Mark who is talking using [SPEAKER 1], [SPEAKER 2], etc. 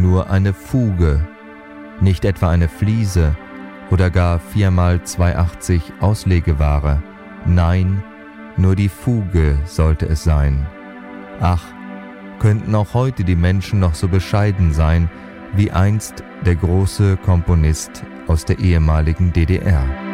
[SPEAKER 1] nur eine Fuge, nicht etwa eine Fliese oder gar 4x2,80 Auslegeware. Nein, nur die Fuge sollte es sein. Ach, könnten auch heute die Menschen noch so bescheiden sein, wie einst der große Komponist aus der ehemaligen DDR.